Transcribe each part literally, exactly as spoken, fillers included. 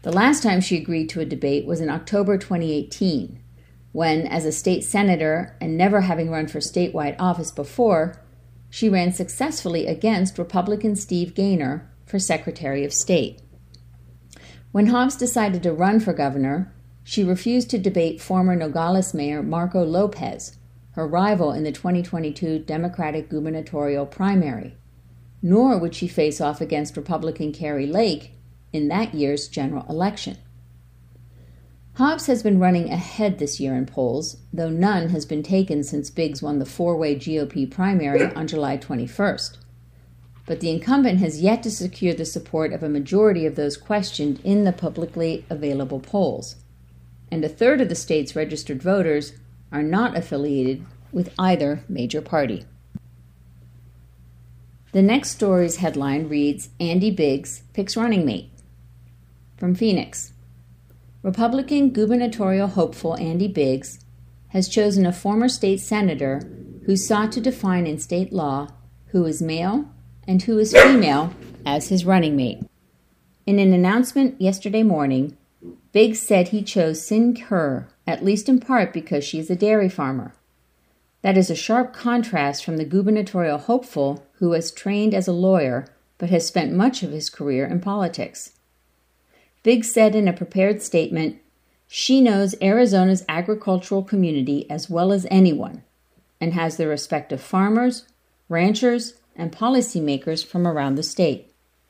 The last time she agreed to a debate was in October twenty eighteen, when, as a state senator and never having run for statewide office before, she ran successfully against Republican Steve Gaynor for Secretary of State. When Hobbs decided to run for governor, she refused to debate former Nogales Mayor Marco Lopez, her rival in the twenty twenty-two Democratic gubernatorial primary, nor would she face off against Republican Kari Lake in that year's general election. Hobbs has been running ahead this year in polls, though none has been taken since Biggs won the four-way G O P primary on July twenty-first. But the incumbent has yet to secure the support of a majority of those questioned in the publicly available polls, and a third of the state's registered voters are not affiliated with either major party. The next story's headline reads, Andy Biggs picks running mate. From Phoenix. Republican gubernatorial hopeful Andy Biggs has chosen a former state senator who sought to define in state law who is male and who is female as his running mate. In an announcement yesterday morning, Biggs said he chose Sin Kerr, at least in part because she is a dairy farmer. That is a sharp contrast from the gubernatorial hopeful who has trained as a lawyer but has spent much of his career in politics. Biggs said in a prepared statement, she knows Arizona's agricultural community as well as anyone and has the respect of farmers, ranchers, and policymakers from around the state.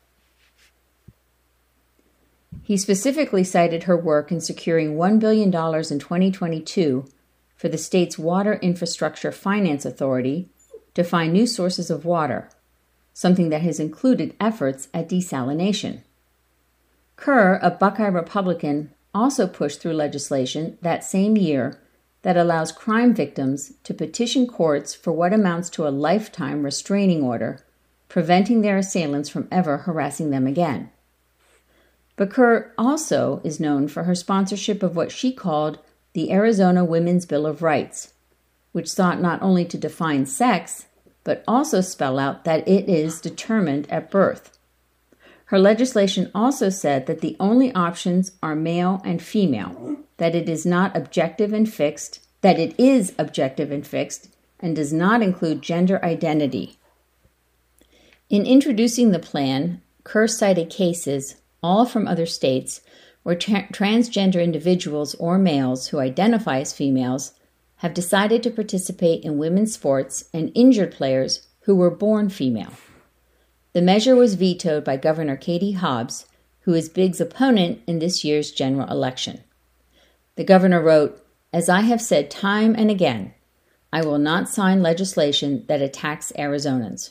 He specifically cited her work in securing one billion dollars in twenty twenty-two for the state's Water Infrastructure Finance Authority to find new sources of water, something that has included efforts at desalination. Kerr, a Buckeye Republican, also pushed through legislation that same year that allows crime victims to petition courts for what amounts to a lifetime restraining order, preventing their assailants from ever harassing them again. But Kerr also is known for her sponsorship of what she called the Arizona Women's Bill of Rights, which sought not only to define sex, but also spell out that it is determined at birth. Her legislation also said that the only options are male and female, that it is not objective and fixed, that it is objective and fixed, and does not include gender identity. In introducing the plan, Kerr cited cases, all from other states, where tra- transgender individuals or males who identify as females have decided to participate in women's sports and injured players who were born female. The measure was vetoed by Governor Katie Hobbs, who is Biggs' opponent in this year's general election. The governor wrote, "As I have said time and again, I will not sign legislation that attacks Arizonans."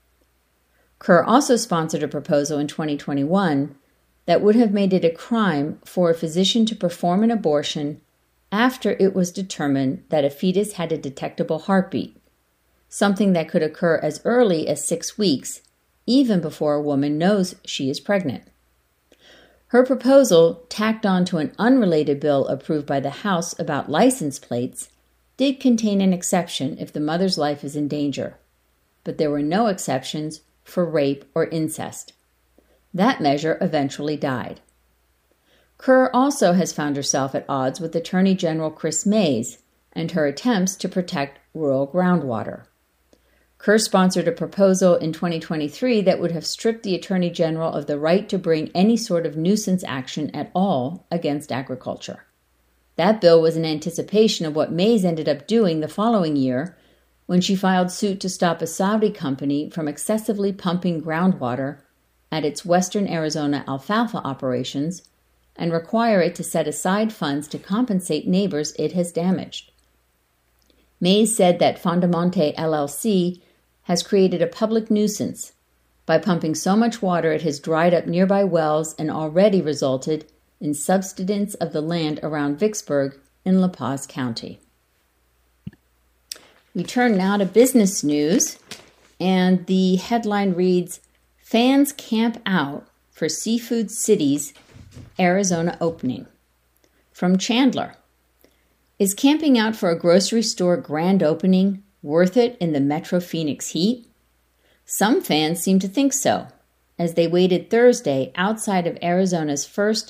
Kerr also sponsored a proposal in twenty twenty-one that would have made it a crime for a physician to perform an abortion after it was determined that a fetus had a detectable heartbeat, something that could occur as early as six weeks, even before a woman knows she is pregnant. Her proposal, tacked on to an unrelated bill approved by the House about license plates, did contain an exception if the mother's life is in danger, but there were no exceptions for rape or incest. That measure eventually died. Kerr also has found herself at odds with Attorney General Chris Mays and her attempts to protect rural groundwater. Kerr sponsored a proposal in twenty twenty-three that would have stripped the Attorney General of the right to bring any sort of nuisance action at all against agriculture. That bill was in anticipation of what Mays ended up doing the following year when she filed suit to stop a Saudi company from excessively pumping groundwater at its western Arizona alfalfa operations and require it to set aside funds to compensate neighbors it has damaged. Mays said that Fondamonte L L C has created a public nuisance by pumping so much water it has dried up nearby wells and already resulted in subsidence of the land around Vicksburg in La Paz County. We turn now to business news, and the headline reads, Fans Camp Out for Seafood City's Arizona Opening. From Chandler. Is camping out for a grocery store grand opening worth it in the Metro Phoenix heat? Some fans seem to think so, as they waited Thursday outside of Arizona's first